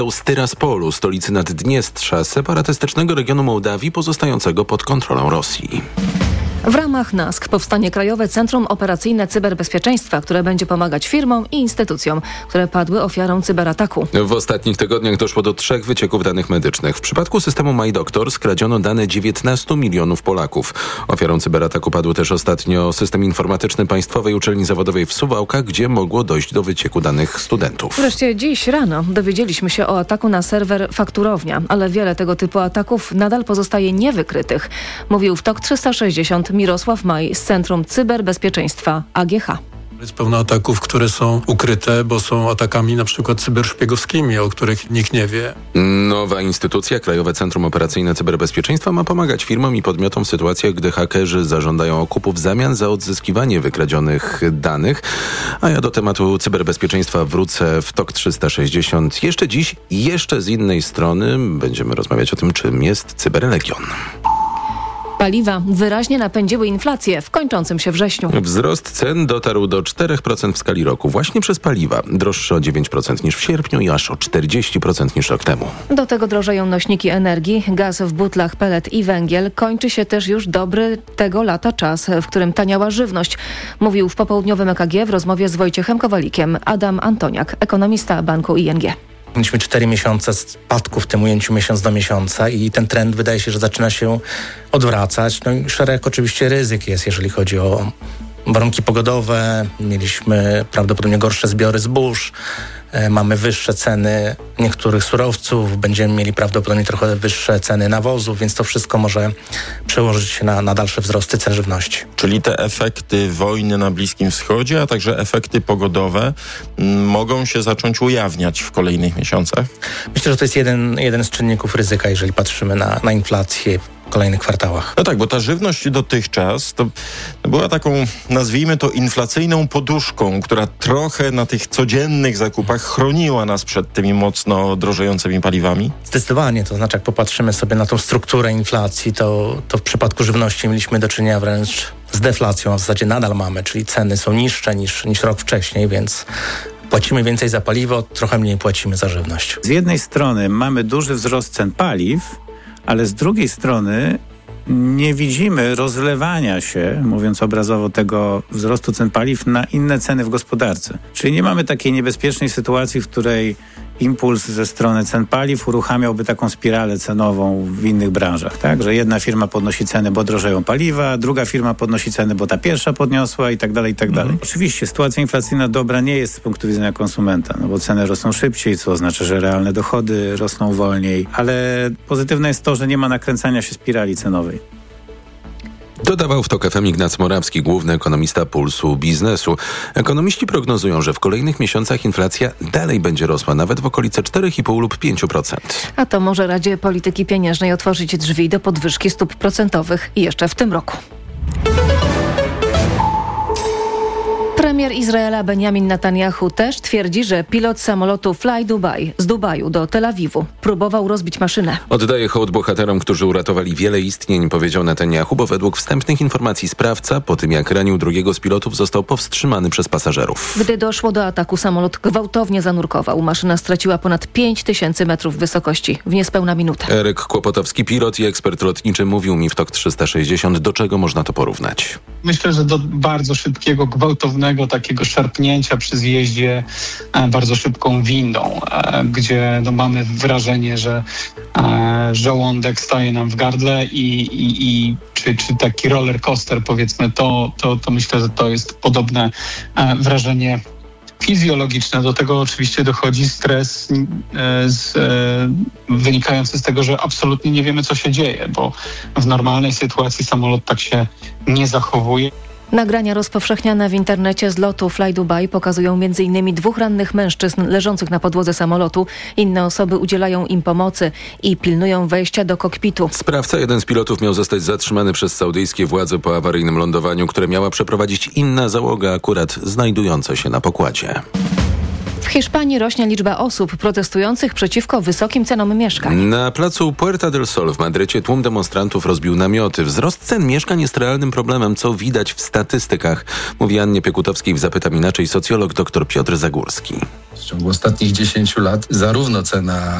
z Tyraspolu, stolicy Naddniestrza, separatystycznego regionu Mołdawii pozostającego pod kontrolą Rosji. W ramach NASK powstanie Krajowe Centrum Operacyjne Cyberbezpieczeństwa, które będzie pomagać firmom i instytucjom, które padły ofiarą cyberataku. W ostatnich tygodniach doszło do 3 wycieków danych medycznych. W przypadku systemu MyDoktor skradziono dane 19 milionów Polaków. Ofiarą cyberataku padł też ostatnio system informatyczny Państwowej Uczelni Zawodowej w Suwałkach, gdzie mogło dojść do wycieku danych studentów. Wreszcie dziś rano dowiedzieliśmy się o ataku na serwer Fakturownia, ale wiele tego typu ataków nadal pozostaje niewykrytych, mówił w TOK 360 Mirosław Maj z Centrum Cyberbezpieczeństwa AGH. Jest pełno ataków, które są ukryte, bo są atakami na przykład cyberszpiegowskimi, o których nikt nie wie. Nowa instytucja, Krajowe Centrum Operacyjne Cyberbezpieczeństwa, ma pomagać firmom i podmiotom w sytuacjach, gdy hakerzy zażądają okupu w zamian za odzyskiwanie wykradzionych danych. A ja do tematu cyberbezpieczeństwa wrócę w TOK 360 jeszcze dziś, jeszcze z innej strony. Będziemy rozmawiać o tym, czym jest Cyberlegion. Paliwa wyraźnie napędziły inflację w kończącym się wrześniu. Wzrost cen dotarł do 4% w skali roku właśnie przez paliwa. Droższe o 9% niż w sierpniu i aż o 40% niż rok temu. Do tego drożeją nośniki energii, gaz w butlach, pelet i węgiel. Kończy się też już dobry tego lata czas, w którym taniała żywność. Mówił w popołudniowym EKG w rozmowie z Wojciechem Kowalikiem Adam Antoniak, ekonomista banku ING. Mieliśmy 4 miesiące spadku w tym ujęciu miesiąc do miesiąca i ten trend wydaje się, że zaczyna się odwracać. No i szereg oczywiście ryzyk jest, jeżeli chodzi o warunki pogodowe. Mieliśmy prawdopodobnie gorsze zbiory zbóż. Mamy wyższe ceny niektórych surowców, będziemy mieli prawdopodobnie trochę wyższe ceny nawozów, więc to wszystko może przełożyć się na dalsze wzrosty cen żywności. Czyli te efekty wojny na Bliskim Wschodzie, a także efekty pogodowe mogą się zacząć ujawniać w kolejnych miesiącach? Myślę, że to jest jeden z czynników ryzyka, jeżeli patrzymy na inflację w kolejnych kwartałach. No tak, bo ta żywność dotychczas to była taką, nazwijmy to, inflacyjną poduszką, która trochę na tych codziennych zakupach chroniła nas przed tymi mocno drożejącymi paliwami? Zdecydowanie, to znaczy jak popatrzymy sobie na tą strukturę inflacji, to w przypadku żywności mieliśmy do czynienia wręcz z deflacją, a w zasadzie nadal mamy, czyli ceny są niższe niż rok wcześniej, więc płacimy więcej za paliwo, trochę mniej płacimy za żywność. Z jednej strony mamy duży wzrost cen paliw, ale z drugiej strony nie widzimy rozlewania się, mówiąc obrazowo, tego wzrostu cen paliw na inne ceny w gospodarce. Czyli nie mamy takiej niebezpiecznej sytuacji, w której impuls ze strony cen paliw uruchamiałby taką spiralę cenową w innych branżach, tak? Że jedna firma podnosi ceny, bo drożeją paliwa, druga firma podnosi ceny, bo ta pierwsza podniosła i tak dalej, i tak dalej. Oczywiście sytuacja inflacyjna dobra nie jest z punktu widzenia konsumenta, no bo ceny rosną szybciej, co oznacza, że realne dochody rosną wolniej, ale pozytywne jest to, że nie ma nakręcania się spirali cenowej. Dodawał w TOK FM Ignacy Morawski, główny ekonomista Pulsu Biznesu. Ekonomiści prognozują, że w kolejnych miesiącach inflacja dalej będzie rosła, nawet w okolice 4,5 lub 5%. A to może Radzie Polityki Pieniężnej otworzyć drzwi do podwyżki stóp procentowych jeszcze w tym roku. Premier Izraela Benjamin Netanyahu też twierdzi, że pilot samolotu Fly Dubai z Dubaju do Tel Awiwu próbował rozbić maszynę. Oddaje hołd bohaterom, którzy uratowali wiele istnień, powiedział Netanyahu, bo według wstępnych informacji sprawca, po tym jak ranił drugiego z pilotów, został powstrzymany przez pasażerów. Gdy doszło do ataku, samolot gwałtownie zanurkował. Maszyna straciła ponad 5000 metrów wysokości w niespełna minutę. Eryk Kłopotowski, pilot i ekspert lotniczy, mówił mi w TOK 360, do czego można to porównać. Myślę, że do bardzo szybkiego, gwałtownego takiego szarpnięcia przy zjeździe bardzo szybką windą, gdzie mamy wrażenie, że żołądek staje nam w gardle czy taki roller coaster, powiedzmy, to myślę, że to jest podobne wrażenie fizjologiczne. Do tego oczywiście dochodzi stres wynikający z tego, że absolutnie nie wiemy, co się dzieje, bo w normalnej sytuacji samolot tak się nie zachowuje. Nagrania rozpowszechniane w internecie z lotu Fly Dubai pokazują m.in. 2 rannych mężczyzn leżących na podłodze samolotu. Inne osoby udzielają im pomocy i pilnują wejścia do kokpitu. Sprawca, jeden z pilotów, miał zostać zatrzymany przez saudyjskie władze po awaryjnym lądowaniu, które miała przeprowadzić inna załoga, akurat znajdująca się na pokładzie. W Hiszpanii rośnie liczba osób protestujących przeciwko wysokim cenom mieszkań. Na placu Puerta del Sol w Madrycie tłum demonstrantów rozbił namioty. Wzrost cen mieszkań jest realnym problemem, co widać w statystykach, mówi Annie Piekutowskiej w Zapytam Inaczej socjolog dr Piotr Zagórski. W ciągu ostatnich 10 lat zarówno cena